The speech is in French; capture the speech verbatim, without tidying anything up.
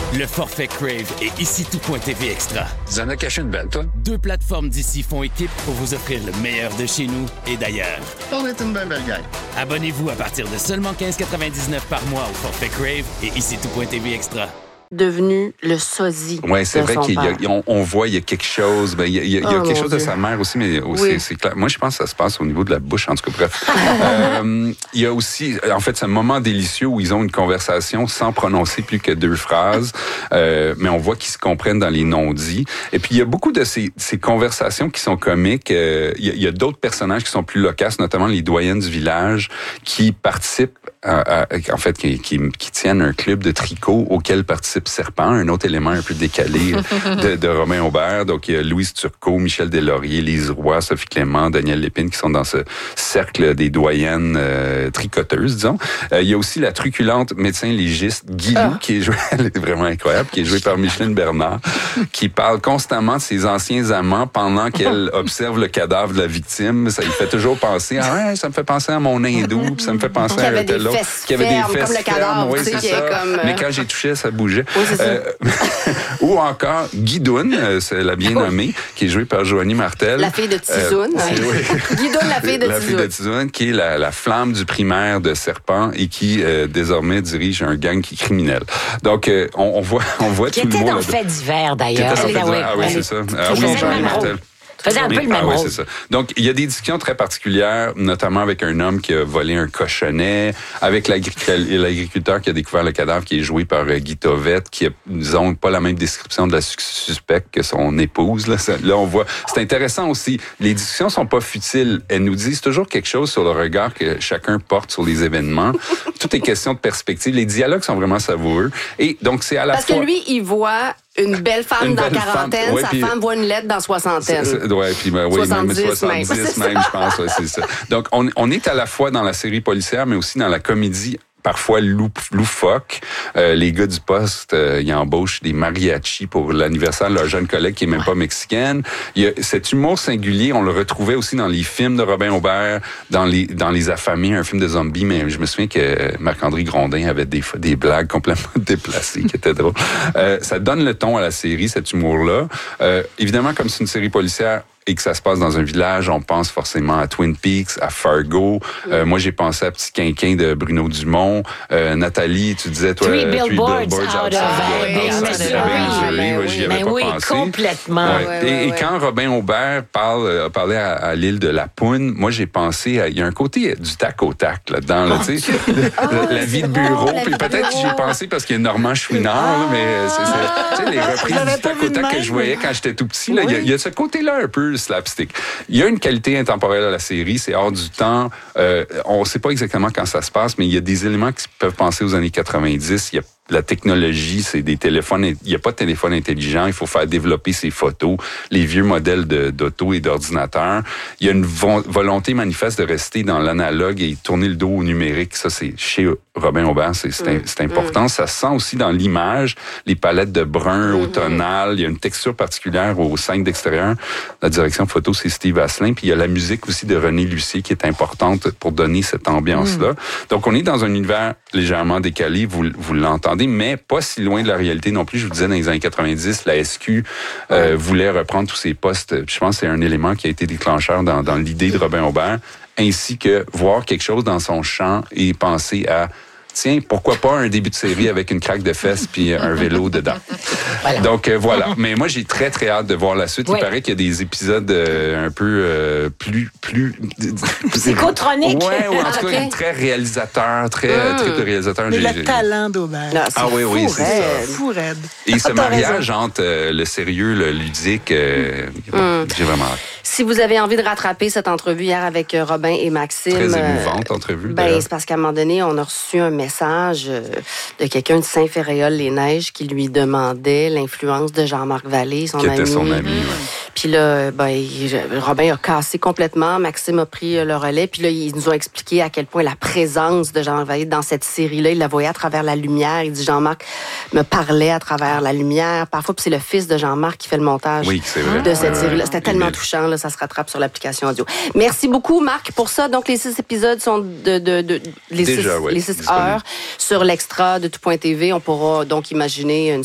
Le forfait Crave et Ici Tout.tv Extra. Tu en as caché une belle, toi? Deux plateformes d'ici font équipe pour vous offrir le meilleur de chez nous et d'ailleurs. On est une belle belle gang. Abonnez-vous à partir de seulement quinze quatre-vingt-dix-neuf par mois au forfait Crave et Ici Tout.tv Extra. Devenu le sosie. Oui, c'est de vrai son qu'on on, on voit, il y a quelque chose. Ben, il y a, il y a, oh, il y a quelque chose Dieu. de sa mère aussi, mais aussi, Oui. c'est clair. Moi, je pense que ça se passe au niveau de la bouche, en tout cas, bref. euh, il y a aussi, en fait, ce moment délicieux où ils ont une conversation sans prononcer plus que deux phrases, euh, mais on voit qu'ils se comprennent dans les non-dits. Et puis, il y a beaucoup de ces, ces conversations qui sont comiques. Euh, il y a, il y a d'autres personnages qui sont plus locasses, notamment les doyennes du village, qui participent, à, à, en fait, qui, qui, qui tiennent un club de tricot auquel participe Serpent, un autre élément un peu décalé de, de Robin Aubert. Donc, il y a Louise Turcot, Michel Deslauriers, Lise Roy, Sophie Clément, Daniel Lépine qui sont dans ce cercle des doyennes euh, tricoteuses, disons. Euh, il y a aussi la truculente médecin légiste Guilou, ah. qui est jouée, elle est vraiment incroyable, qui est jouée par Micheline Bernard, qui parle constamment de ses anciens amants pendant qu'elle observe le cadavre de la victime. Ça lui fait toujours penser, ah ouais, ça me fait penser à mon hindou, puis ça me fait penser à un tel autre. Qui avait des fesses comme le cadavre, oui, tu sais, c'est ça. Comme... Mais quand j'ai touché, ça bougeait. Oui, c'est ça. Euh, ou encore Guidoune, euh, c'est la bien nommée, qui est jouée par Joanie Martel. La fille de Tizoun. Euh, oui. Guidoune, la fille de Tizoun. La fille de Tizoun, qui est la, la flamme du primaire de Serpent et qui euh, désormais dirige un gang qui est criminel. Donc, euh, on, on voit, on voit qui tout le monde. Qui était dans Fait divers, d'ailleurs. Qui était dans Fait divers. Ah oui, c'est ça. Ah oui, Joanie Martel. Faisait un peu le même ah, rôle. Oui, c'est ça. Donc, il y a des discussions très particulières, notamment avec un homme qui a volé un cochonnet, avec l'agriculteur qui a découvert le cadavre, qui est joué par Guy Tovette, qui a, disons, pas la même description de la suspecte que son épouse. Là, ça, là, on voit... C'est intéressant aussi. Les discussions sont pas futiles. Elles nous disent toujours quelque chose sur le regard que chacun porte sur les événements. Tout est question de perspective. Les dialogues sont vraiment savoureux. Et donc, c'est à la Parce fois... Parce que lui, il voit... Une belle femme une dans belle quarantaine, femme. Ouais, sa puis, femme voit une lettre dans soixantaine. Oui, puis ben, oui, soixante-dix même soixante-dix même, même je pense, ouais, c'est ça. Donc, on, on est à la fois dans la série policière, mais aussi dans la comédie parfois lou, loufoque. Euh, les gars du poste, euh, ils embauchent des mariachis pour l'anniversaire de leur jeune collègue qui est même ouais. pas mexicaine. Il y a cet humour singulier, on le retrouvait aussi dans les films de Robin Aubert, dans les dans les Affamés, un film de zombies, mais je me souviens que Marc-André Grondin avait des des blagues complètement déplacées qui étaient drôles. Euh, ça donne le ton à la série, cet humour-là. Euh, évidemment, comme c'est une série policière, et que ça se passe dans un village, on pense forcément à Twin Peaks, à Fargo. Mm. Euh, moi, j'ai pensé à Petit Quinquin de Bruno Dumont. Euh, Nathalie, tu disais, toi... Three Billboards Out of Missouri. J'y avais pas oui, pensé. complètement. Ouais. Ouais, et, ouais, et ouais. quand Robin Aubert parle, a parlé à, à l'île de la Poune, moi, j'ai pensé à... Il y a un côté du tac au tac là-dedans, là, tu sais. La, la vie de bureau. Puis peut-être que j'y ai pensé parce qu'il y a Normand Chouinard, là, mais c'est, c'est, tu sais, les reprises du tac au tac que je voyais quand j'étais tout petit, là, il y a, il y a ce côté-là un peu slapstick. Il y a une qualité intemporelle à la série, c'est hors du temps. Euh, on ne sait pas exactement quand ça se passe, mais il y a des éléments qui peuvent penser aux années quatre-vingt-dix. Il y a la technologie, c'est des téléphones. Il n'y a pas de téléphone intelligent. Il faut faire développer ses photos, les vieux modèles de, d'auto et d'ordinateur. Il y a une vo- volonté manifeste de rester dans l'analogue et tourner le dos au numérique. Ça, c'est chez Robin Aubert, c'est, c'est, mmh. c'est important. Mmh. Ça se sent aussi dans l'image, les palettes de brun mmh. automnal. Il y a une texture particulière aux scènes d'extérieur. La direction photo, c'est Steve Asselin. Puis il y a la musique aussi de René Lucier qui est importante pour donner cette ambiance-là. Mmh. Donc, on est dans un univers légèrement décalé. Vous, vous l'entendez, mais pas si loin de la réalité non plus. Je vous disais, dans les années quatre-vingt-dix, la S Q euh, voulait reprendre tous ses postes. Je pense que c'est un élément qui a été déclencheur dans, dans l'idée de Robin Aubert, ainsi que voir quelque chose dans son champ et penser à tiens, pourquoi pas un début de série avec une craque de fesses puis un vélo dedans. Voilà. Donc, euh, voilà. Mais moi, j'ai très, très hâte de voir la suite. Oui. Il paraît qu'il y a des épisodes euh, un peu euh, plus... plus psychotroniques. Ouais, ou en tout cas, okay. très réalisateur, très mmh. trip de réalisateur. Mais j'ai, le j'ai... talent d'Aubert. Non, ah oui, oui, c'est raide. ça. Fou raide. Et ce mariage entre euh, le sérieux, le ludique, euh, mmh. j'ai vraiment hâte. Si vous avez envie de rattraper cette entrevue hier avec Robin et Maxime... Très émouvante entrevue. Ben, d'ailleurs. C'est parce qu'à un moment donné, on a reçu un message de quelqu'un de Saint-Féréol-les-Neiges qui lui demandait l'influence de Jean-Marc Vallée, son qui ami. Qui était son ami, oui. Puis là, ben, il, Robin a cassé complètement, Maxime a pris le relais, puis là, ils nous ont expliqué à quel point la présence de Jean-Marc Vallée dans cette série-là, il la voyait à travers la lumière. Il dit, Jean-Marc me parlait à travers la lumière. Parfois, puis c'est le fils de Jean-Marc qui fait le montage oui, c'est vrai. de cette ouais, série-là. ouais. C'était tellement touchant, là, ça se rattrape sur l'application audio. Merci beaucoup, Marc, pour ça. Donc, les six épisodes sont de, de, de les, Déjà, six, ouais, les six heures sur l'extra de tout point t v. On pourra donc imaginer une